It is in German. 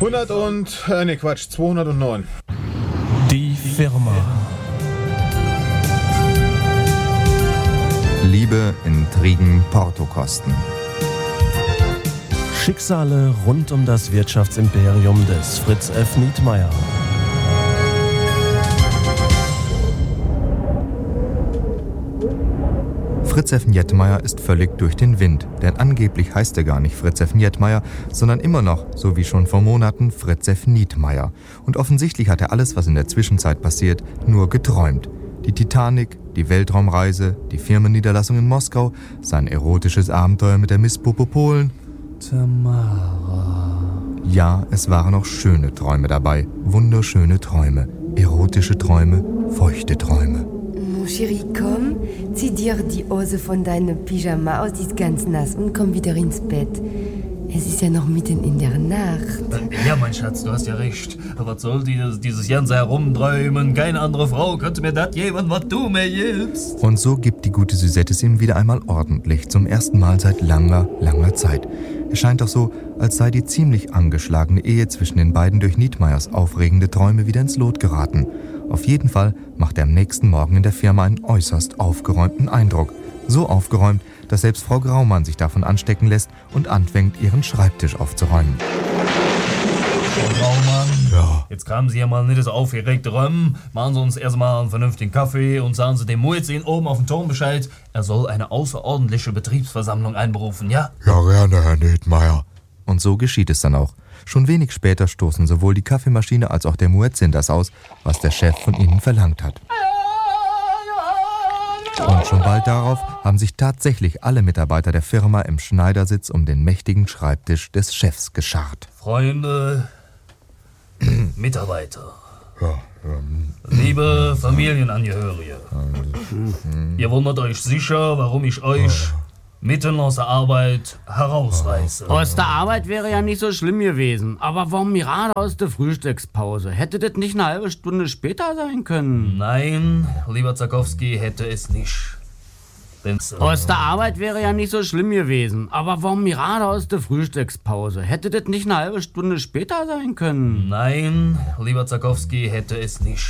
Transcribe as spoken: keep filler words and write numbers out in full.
hundert und, äh, ne Quatsch, zweihundertneun. Die Firma. Liebe, Intrigen, Portokosten. Schicksale rund um das Wirtschaftsimperium des Fritz F. Nietmeyer. Fritz F. Nietmeyer ist völlig durch den Wind, denn angeblich heißt er gar nicht Fritz F. Nietmeyer, sondern immer noch, so wie schon vor Monaten, Fritz F. Nietmeyer. Und offensichtlich hat er alles, was in der Zwischenzeit passiert, nur geträumt. Die Titanic, die Weltraumreise, die Firmenniederlassung in Moskau, sein erotisches Abenteuer mit der Miss Popo Polen. Tamara. Ja, es waren auch schöne Träume dabei, wunderschöne Träume, erotische Träume, feuchte Träume. Mon Chéri, komm, zieh dir die Hose von deinem Pyjama aus, die ist ganz nass, und komm wieder ins Bett. Es ist ja noch mitten in der Nacht. Ja, mein Schatz, du hast ja recht. Was soll dieses, dieses ganze Herumträumen? Keine andere Frau könnte mir das geben, was du mir gibst. Und so gibt die gute Suzette es ihm wieder einmal ordentlich, zum ersten Mal seit langer, langer Zeit. Es scheint doch so, als sei die ziemlich angeschlagene Ehe zwischen den beiden durch Nietmeyers aufregende Träume wieder ins Lot geraten. Auf jeden Fall macht er am nächsten Morgen in der Firma einen äußerst aufgeräumten Eindruck. So aufgeräumt, dass selbst Frau Graumann sich davon anstecken lässt und anfängt, ihren Schreibtisch aufzuräumen. Frau Graumann, Ja. jetzt kamen Sie ja mal nicht so aufgeregt rum. Machen Sie uns erstmal einen vernünftigen Kaffee und sagen Sie dem Muezzin oben auf dem Turm Bescheid, er soll eine außerordentliche Betriebsversammlung einberufen, ja? Ja, gerne, Herr Nietmeyer. Und so geschieht es dann auch. Schon wenig später stoßen sowohl die Kaffeemaschine als auch der Muezzin das aus, was der Chef von ihnen verlangt hat. Und schon bald darauf haben sich tatsächlich alle Mitarbeiter der Firma im Schneidersitz um den mächtigen Schreibtisch des Chefs geschart. Freunde, Mitarbeiter, Ja, ähm, liebe Familienangehörige, ihr wundert euch sicher, warum ich euch mitten aus der Arbeit herausreiße. Aus der Arbeit wäre ja nicht so schlimm gewesen. Aber warum gerade aus der Frühstückspause? Hätte das nicht eine halbe Stunde später sein können? Nein, lieber Zakowski, hätte es nicht. Denn, äh, Aus der Arbeit wäre ja nicht so schlimm gewesen. Aber warum gerade aus der Frühstückspause? Hätte das nicht eine halbe Stunde später sein können? Nein, lieber Zakowski, hätte es nicht.